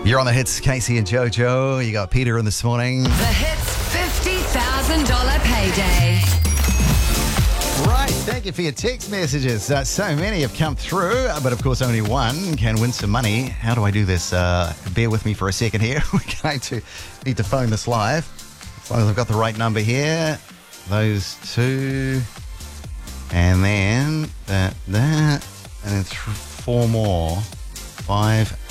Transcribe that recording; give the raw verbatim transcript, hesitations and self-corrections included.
You're on the hits, Casey and JoJo. You got Peter in this morning. The Hits fifty thousand dollars payday. Right, thank you for your text messages. Uh, so many have come through, uh, but of course only one can win some money. How do I do this? Uh, bear with me for a second here. We're going to need to phone this live. As long as I've got the right number here. Those two. And then that, that. And then th- four more. Five,